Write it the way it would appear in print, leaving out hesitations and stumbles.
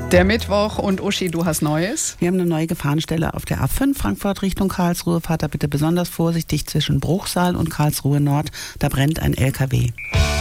Der Mittwoch und Uschi, du hast Neues? Wir haben eine neue Gefahrenstelle auf der A5 Frankfurt Richtung Karlsruhe. Fahrt da bitte besonders vorsichtig zwischen Bruchsal und Karlsruhe Nord. Da brennt ein LKW.